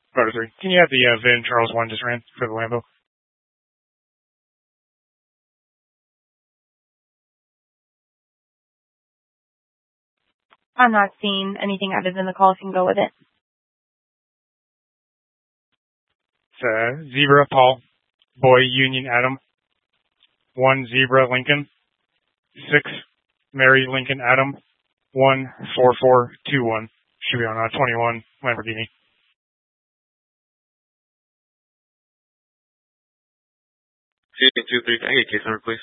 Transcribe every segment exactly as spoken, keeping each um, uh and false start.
Motor three. Can you have the uh, V I N Charles one just ran for the Lambo? I'm not seeing anything other than the call. Can go with it. It's uh, Zebra Paul, Boy Union Adam, one Zebra Lincoln, six Mary Lincoln Adam, one four four two one. Should be on uh, twenty-one Lamborghini. two three, can I get a case number, please?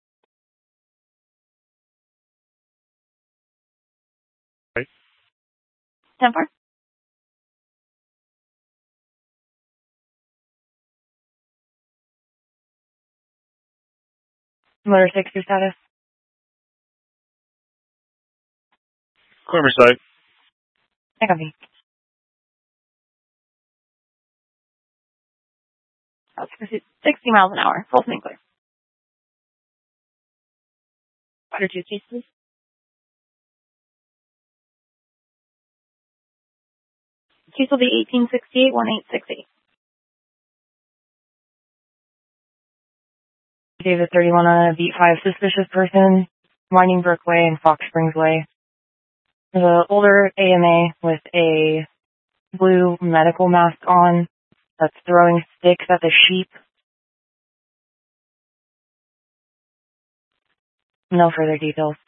Right. ten four. Motor six, your status. Corner side. I copy. That's sixty miles an hour. Full swing clear. Water two, case, please. Case will be eighteen sixty-eight, one eight six eight. David thirty-one on a beat five suspicious person, Winding Brook Way and Fox Springs Way. There's an older A M A with a blue medical mask on that's throwing sticks at the sheep. No further details.